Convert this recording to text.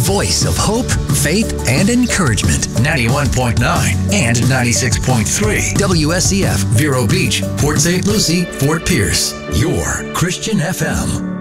voice of hope, faith, and encouragement. 91.9 and 96.3 WSEF, Vero Beach, Port St. Lucie, Fort Pierce. Your Christian FM.